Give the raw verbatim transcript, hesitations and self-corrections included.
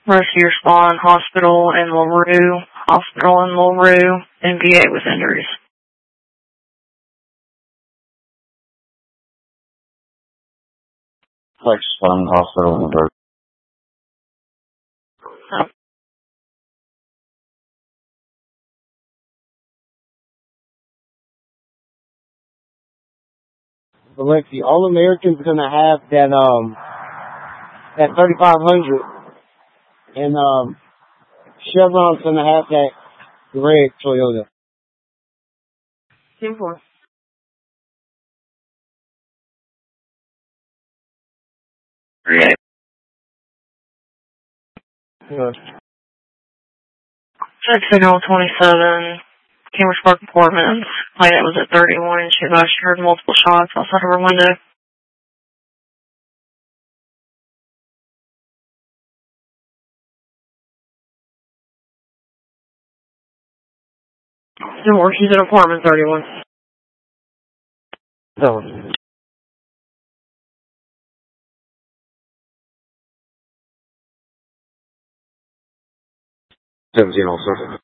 Rescue Spawn Hospital in LaRue, Hospital in LaRue, and V A with injuries. Flex Spawn Hospital in LaRue. Oh. Alexi, All American's gonna have that um that thirty-five hundred, and um Chevron's gonna have that red Toyota. Team four. Yeah. Yeah. Check signal twenty-seven. Cambridge Park Apartments. Light was at thirty-one. She thought she heard multiple shots outside of her window. Didn't work. She's in apartment thirty-one. So, seventeen also.